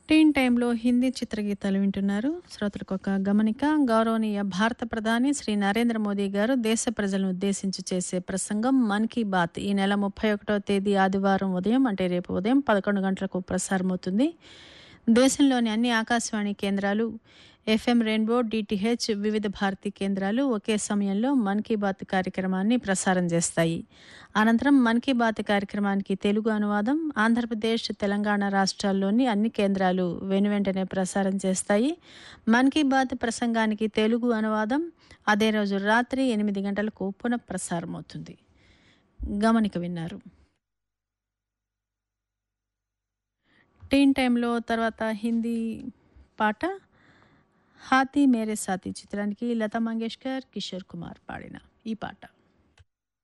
టీన్ టైంలో హిందీ చిత్రగీతాలు వింటున్నారు. శ్రోతలకు ఒక గమనిక. గౌరవనీయ భారత ప్రధాని శ్రీ నరేంద్ర మోదీ గారు దేశ ప్రజలను ఉద్దేశించి చేసే ప్రసంగం మన్ కీ బాత్ ఈ నెల 31వ తేదీ ఆదివారం ఉదయం అంటే రేపు ఉదయం 11 గంటలకు ప్రసారమవుతుంది. దేశంలోని అన్ని ఆకాశవాణి కేంద్రాలు, ఎఫ్ఎం రెయిన్బో, డిటిహెచ్, వివిధ భారతి కేంద్రాలు ఒకే సమయంలో మన్ కీ బాత్ కార్యక్రమాన్ని ప్రసారం చేస్తాయి. అనంతరం మన్ కీ బాత్ కార్యక్రమానికి తెలుగు అనువాదం ఆంధ్రప్రదేశ్, తెలంగాణ రాష్ట్రాల్లోని అన్ని కేంద్రాలు వెనువెంటనే ప్రసారం చేస్తాయి. మన్ కీ బాత్ ప్రసంగానికి తెలుగు అనువాదం అదే రోజు రాత్రి 8 గంటలకు పునః ప్రసారమవుతుంది. గమనిక విన్నారు. టీన్ టైంలో తర్వాత హిందీ పాట హాతీ మేరే సాథీ చిత్రానికి లతా మంగేష్కర్, కిషోర్ కుమార్ పాడిన ఈ పాట.